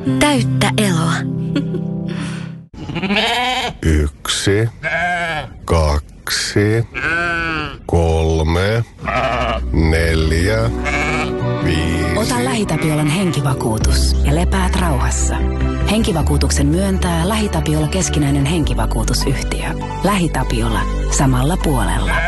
Täyttä eloa. 1, 2, 3, 4, 5. Ota LähiTapiolan henkivakuutus ja lepäät rauhassa. Henkivakuutuksen myöntää LähiTapiola keskinäinen henkivakuutusyhtiö. LähiTapiola. Samalla puolella.